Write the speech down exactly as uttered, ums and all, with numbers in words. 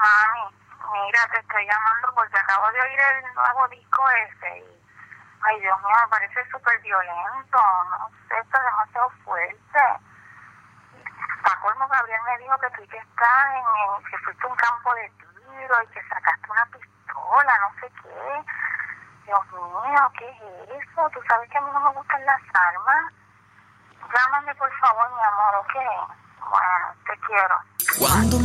Mami, mira, te estoy llamando porque acabo de oír el nuevo disco ese y, ay Dios mío, me parece súper violento, no sé, está demasiado fuerte. Para colmo, Gabriel me dijo que tú que estás en, en, que fuiste a un campo de tiro y que sacaste una pistola, no sé qué. Dios mío, ¿qué es eso? Tú sabes que a mí no me gustan las armas. Llámame por favor, mi amor, ¿ok? Bueno, te quiero. Cuando